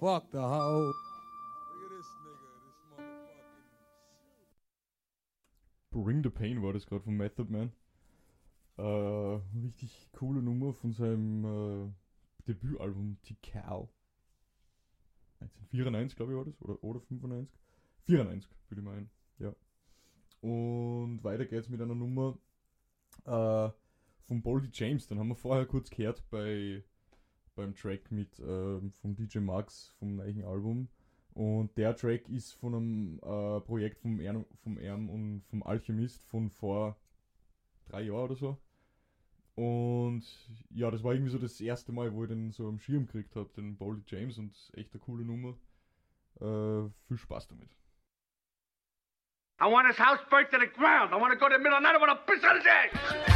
Fuck the hoe. Look at this nigga, this motherfucking. Bring the Pain war das gerade von Method Man. Richtig coole Nummer von seinem Debütalbum Tikal. 1994, glaube ich, war das. Oder 95. 94, würde ich meinen. Ja. Und weiter geht's mit einer Nummer von Boldy James. Den haben wir vorher kurz gehört beim Track mit vom DJ Max vom neuen Album. Und der Track ist von einem Projekt vom Erm und vom Alchemist von vor 3 Jahren oder so. Und ja, das war irgendwie so das erste Mal, wo ich den so am Schirm gekriegt habe, den Boldy James, und echt eine coole Nummer. Viel Spaß damit. I want his house burnt to the ground. I want to go to the middle of the night. I want to piss on his ass.